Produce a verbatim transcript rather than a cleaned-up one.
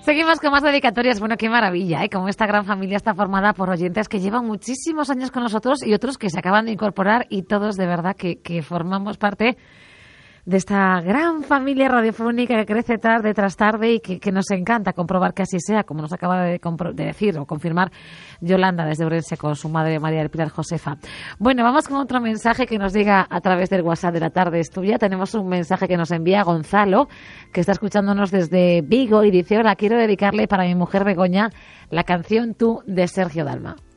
Seguimos con más dedicatorias. Bueno, qué maravilla, ¿eh? Como esta gran familia está formada por oyentes que llevan muchísimos años con nosotros y otros que se acaban de incorporar, y todos de verdad que, que formamos parte de esta gran familia radiofónica que crece tarde tras tarde y que, que nos encanta comprobar que así sea, como nos acaba de, de decir o confirmar Yolanda desde Orense con su madre María del Pilar Josefa. Bueno, vamos con otro mensaje que nos llega a través del WhatsApp de La Tarde es Tuya. Tenemos un mensaje que nos envía Gonzalo, que está escuchándonos desde Vigo y dice: hola, quiero dedicarle para mi mujer Begoña la canción Tú de Sergio Dalma.